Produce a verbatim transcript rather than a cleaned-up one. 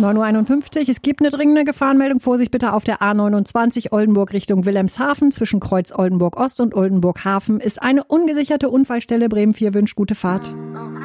neun Uhr einundfünfzig. Es gibt eine dringende Gefahrenmeldung. Vorsicht bitte auf der A neunundzwanzig Oldenburg Richtung Wilhelmshaven. Zwischen Kreuz Oldenburg Ost und Oldenburg Hafen ist eine ungesicherte Unfallstelle. Bremen vier wünscht gute Fahrt.